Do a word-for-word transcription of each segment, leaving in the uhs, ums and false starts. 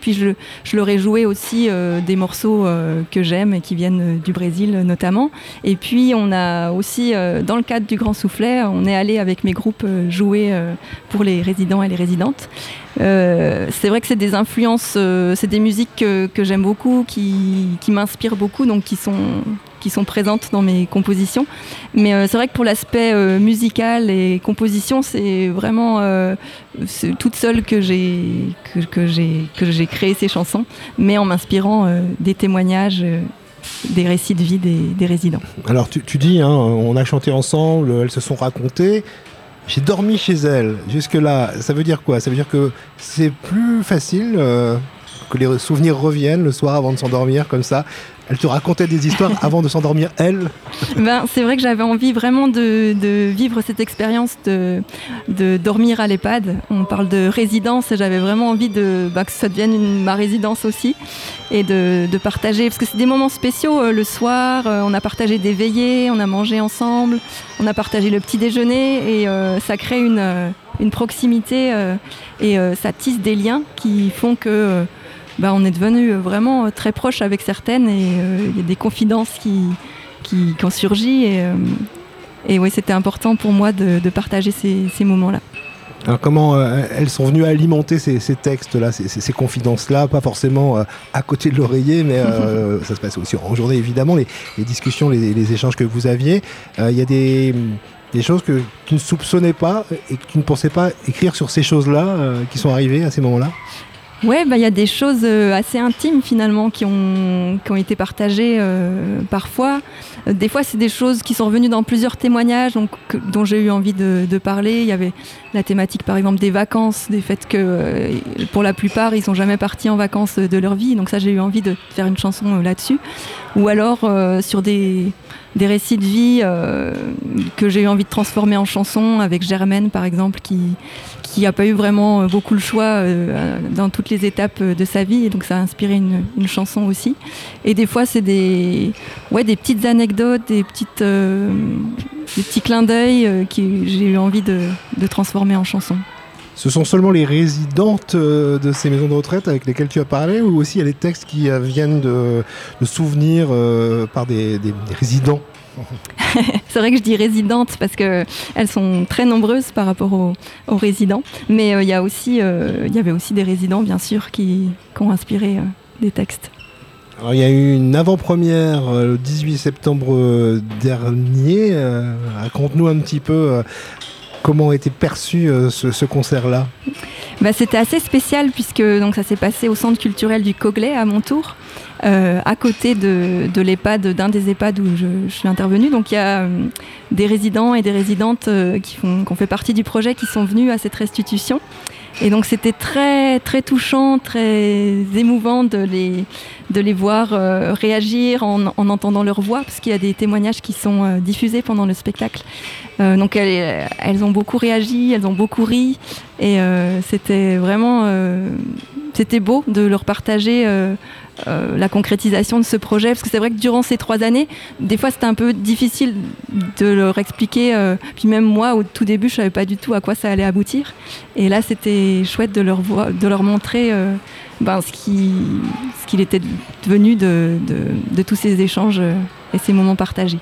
puis je, je leur ai joué aussi euh, des morceaux euh, que j'aime et qui viennent du Brésil notamment. Et puis on a aussi, euh, dans le cadre du Grand Soufflet, on est allé avec mes groupes euh, jouer euh, pour les résidents et les résidentes. Euh, c'est vrai que c'est des influences, euh, c'est des musiques que, que j'aime beaucoup, qui, qui m'inspirent beaucoup, donc qui sont, qui sont présentes dans mes compositions. Mais euh, c'est vrai que pour l'aspect euh, musical et composition, c'est vraiment euh, c'est toute seule que j'ai, que, que, j'ai, que j'ai créé ces chansons, mais en m'inspirant euh, des témoignages, euh, des récits de vie des, des résidents. Alors tu, tu dis, hein, on a chanté ensemble, elles se sont racontées. J'ai dormi chez elle. Jusque-là, ça veut dire quoi ? Ça veut dire que c'est plus facile euh, que les souvenirs reviennent le soir avant de s'endormir, comme ça. Elle te racontait des histoires avant de s'endormir, elle ? Ben, c'est vrai que j'avais envie vraiment de, de vivre cette expérience de, de dormir à l'EHPAD. On parle de résidence et j'avais vraiment envie de, ben, que ça devienne une, ma résidence aussi et de, de partager, parce que c'est des moments spéciaux. Euh, le soir, euh, on a partagé des veillées, on a mangé ensemble, on a partagé le petit déjeuner et euh, ça crée une, euh, une proximité euh, et euh, ça tisse des liens qui font que euh, bah, on est devenu vraiment très proches avec certaines et il euh, y a des confidences qui, qui, qui ont surgi et, euh, et oui, c'était important pour moi de, de partager ces, ces moments-là. Alors comment euh, elles sont venues alimenter ces, ces textes-là, ces, ces, ces confidences-là, pas forcément euh, à côté de l'oreiller, mais euh, ça se passe aussi en journée évidemment, les, les discussions, les, les échanges que vous aviez. Il euh, y a des, des choses que tu ne soupçonnais pas et que tu ne pensais pas écrire sur ces choses-là euh, qui sont arrivées à ces moments-là ? Ouais, bah, y a des choses euh, assez intimes finalement qui ont, qui ont été partagées euh, parfois. Euh, des fois, c'est des choses qui sont revenues dans plusieurs témoignages donc, que, dont j'ai eu envie de, de parler. Il y avait la thématique par exemple des vacances, des faits que euh, pour la plupart, ils sont jamais partis en vacances de leur vie. Donc ça, j'ai eu envie de faire une chanson euh, là-dessus. Ou alors euh, sur des, des récits de vie euh, que j'ai eu envie de transformer en chanson avec Germaine par exemple qui... qui n'a pas eu vraiment beaucoup le choix euh, dans toutes les étapes de sa vie, et donc ça a inspiré une, une chanson aussi. Et des fois, c'est des, ouais, des petites anecdotes, des, petites, euh, des petits clins d'œil euh, que j'ai eu envie de, de transformer en chanson. Ce sont seulement les résidentes de ces maisons de retraite avec lesquelles tu as parlé, ou aussi il y a des textes qui viennent de, de souvenirs euh, par des, des, des résidents ? C'est vrai que je dis résidentes parce qu'elles sont très nombreuses par rapport aux, aux résidents, mais il euh, y, euh, y avait aussi des résidents bien sûr qui, qui ont inspiré euh, des textes. Alors il y a eu une avant-première euh, le dix-huit septembre dernier, euh, raconte-nous un petit peu euh, comment a été perçu euh, ce, ce concert-là. Bah, c'était assez spécial puisque donc, ça s'est passé au centre culturel du Coglay à Montour. Euh, à côté de, de l'EHPAD, d'un des EHPAD où je, je suis intervenue. Donc il y a euh, des résidents et des résidentes euh, qui, font, qui ont fait partie du projet qui sont venus à cette restitution. Et donc c'était très, très touchant, très émouvant de les, de les voir euh, réagir en, en entendant leur voix, parce qu'il y a des témoignages qui sont euh, diffusés pendant le spectacle. Euh, donc elles, elles ont beaucoup réagi, elles ont beaucoup ri, et euh, c'était vraiment euh, c'était beau de leur partager euh, euh, la concrétisation de ce projet, parce que c'est vrai que durant ces trois années, des fois c'était un peu difficile de leur expliquer, euh, puis même moi au tout début je savais pas du tout à quoi ça allait aboutir, et là c'était chouette de leur, vo- de leur montrer euh, ben, ce, qui, ce qu'il était devenu de, de, de tous ces échanges et ces moments partagés.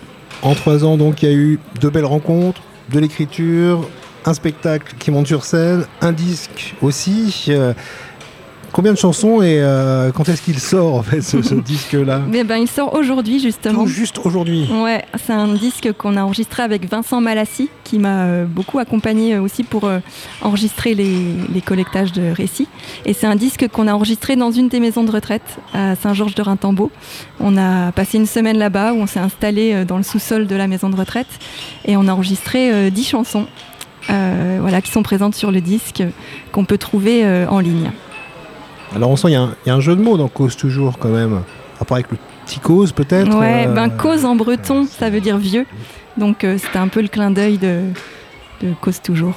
En trois ans, donc, il y a eu de belles rencontres, de l'écriture, un spectacle qui monte sur scène, un disque aussi. Euh, combien de chansons et euh, quand est-ce qu'il sort, en fait, ce, ce disque-là ? Eh ben, il sort aujourd'hui, justement. Tout juste aujourd'hui. Ouais, c'est un disque qu'on a enregistré avec Vincent Malassi, qui m'a euh, beaucoup accompagné aussi pour euh, enregistrer les, les collectages de récits. Et c'est un disque qu'on a enregistré dans une des maisons de retraite à Saint-Georges-de-Rintembeau. On a passé une semaine là-bas où on s'est installé dans le sous-sol de la maison de retraite et on a enregistré euh, dix chansons euh, voilà, qui sont présentes sur le disque, qu'on peut trouver euh, en ligne. Alors on sent qu'il y, y a un jeu de mots dans Cause toujours quand même, rapport avec le petit cause peut-être. Ouais, euh... ben cause en breton, ça veut dire vieux, donc euh, c'était un peu le clin d'œil de, de Cause toujours.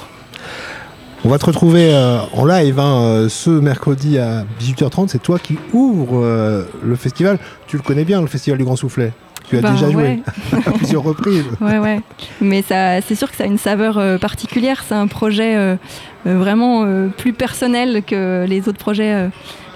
On va te retrouver euh, en live hein, euh, ce mercredi à dix-huit heures trente, c'est toi qui ouvres euh, le festival. Tu le connais bien, le festival du Grand Soufflet. Tu as bah, déjà joué ouais. à plusieurs reprises. Ouais, ouais. Mais ça, c'est sûr que ça a une saveur euh, particulière. C'est un projet euh, euh, vraiment euh, plus personnel que les autres projets euh,